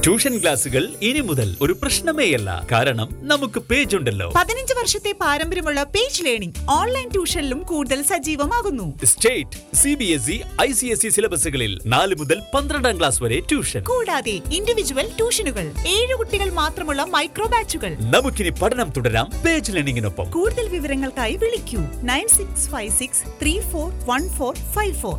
Tuition ക്ലാസുകൾ ഇനി മുതൽ ഒരു പ്രശ്നമേയല്ല. കാരണം നമുക്ക് പേജ് ഉണ്ടല്ലോ. 15 വർഷത്തെ പാരമ്പര്യമുള്ള പേജ് ലേണിംഗ് ഓൺലൈൻ ട്യൂഷനിലും കൂടുതൽ സജീവമാകുന്നു. സ്റ്റേറ്റ്, CBSE, ICSE സിലബസുകളിൽ 4 മുതൽ 12ാം ക്ലാസ് വരെ ട്യൂഷൻ. കൂടാതെ ഇൻഡിവിജ്വൽ ട്യൂഷനുകൾ, 7 കുട്ടികൾ മാത്രമുള്ള മൈക്രോ ബാച്ചുകൾ. നമുക്കിനി പഠനം തുടരാം പേജ് ലേണിംഗിനൊപ്പം. കൂടുതൽ വിവരങ്ങൾക്കായി വിളിക്കൂ 9656341454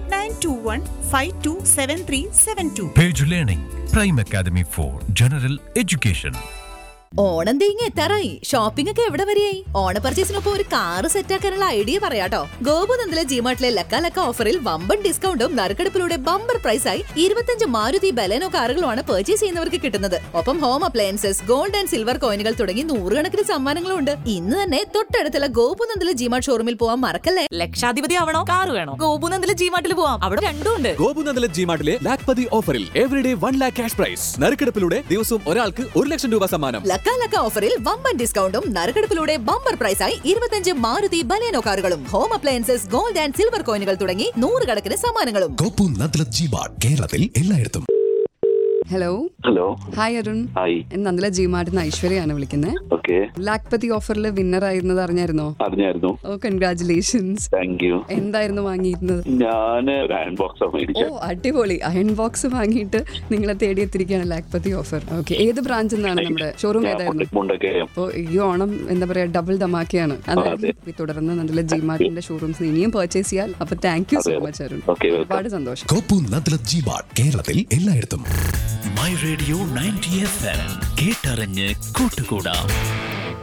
8921527372. Page learning prime academy for general education. Onam തീങ്ങി എത്താറായി. ഷോപ്പിംഗ് ഒക്കെ എവിടെ വരെയായി? ഓണ പർച്ചേസിനൊപ്പം ഒരു കാറ് സെറ്റാക്കാനുള്ള ഐഡിയ പറയാട്ടോ. ഗോപുനന്ദിലെ ജിമാർട്ടിലെ ലക്ക ഓഫറിൽ വമ്പൻ ഡിസ്കൗണ്ടും നറുക്കെടുപ്പിലൂടെ ബമ്പർ പ്രൈസായി 25 മാരുതി ബലേനോ കാറുകളുമാണ് പർച്ചേസ് ചെയ്യുന്നവർക്ക് കിട്ടുന്നത്. ഒപ്പം home appliances, gold and silver കോയിനുകൾ തുടങ്ങി 100 കണക്കിന് സമ്മാനങ്ങളും ഉണ്ട്. ഇന്ന് തന്നെ തൊട്ടടുത്തുള്ള ഗോപുനന്ദിലെ ജിമാർട്ട് ഷോറൂമിൽ പോവാൻ മറക്കല്ലേ. ലക്ഷാധിപതി ആവണോ കാറ് വേണോ? ഗോപുനന്ദിലെ ജിമാർട്ടിൽ പോവാം, അവിടെ രണ്ടും ഉണ്ട്. ഗോപുനന്ദിലെ ജിമാർട്ടിലെ ലാഖ്പതി ഓഫറിൽ എവറിഡേ 1 lakh ക്യാഷ് പ്രൈസ്. നറുക്കെടുപ്പിലൂടെ ദിവസവും ഒരാൾക്ക് 1 ലക്ഷം രൂപ സമ്മാനം. ലക്ക ഓഫറിൽ വമ്പൻ ഡിസ്കൗണ്ടും നറുക്കെടുപ്പിലൂടെ ബമ്പർ പ്രൈസായി 25 മാരുതി ബലേനോ കാറുകളും home appliances, gold and silver കോയിനുകൾ തുടങ്ങി 100 കണക്കിന് സമ്മാനങ്ങളും. ഗോപുനന്ദിലെ ജിമാർട്ട് കേരളത്തിൽ എല്ലായിടത്തും. ഹലോ. ഹായ് അരുൺ. നന്ദല ജിമാർട്ടിന്ന് ഐശ്വര്യയാണ് വിളിക്കുന്നത്. ലാഖ്പതി ഓഫറിൽ വിന്നർ ആയിരുന്നത് അറിഞ്ഞായിരുന്നോ? ഓ, കൺഗ്രാറ്റുലേഷൻസ്. എന്തായിരുന്നു വാങ്ങിയിരുന്നത്? ഓ, അടിപൊളി. അയൺ ബോക്സ് വാങ്ങിയിട്ട് നിങ്ങളെ തേടിയെത്തിരിക്കുകയാണ് ലാഖ്പതി ഓഫർ. ഓക്കെ, ഏത് ബ്രാഞ്ചിൽ നിന്നാണ്? നമ്മുടെ ഷോറൂം ഏതായിരുന്നു? അപ്പോൾ ഈ ഓണം എന്താ പറയാ, ഡബിൾ ധമാക്കിയാണ്. അതായത് തുടർന്ന് നന്ദല ജിമാർട്ടിന്റെ ഷോറൂംസ് ഇനിയും പർച്ചേസ് ചെയ്യാൽ. അപ്പൊ thank you so much Arun, ഒരുപാട് സന്തോഷം. ഗോപുനന്ദിലെ ജിമാർട്ട് കേരളത്തിൽ എല്ലായിടത്തും. മൈ റേഡിയോ 90 FM കേട്ടറിഞ്ഞ് കൂട്ടുകൂടാം.